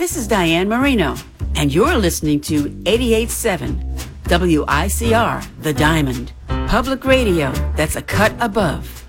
This is Diane Marino, and you're listening to 88.7 WICR, The Diamond. Public radio that's a cut above.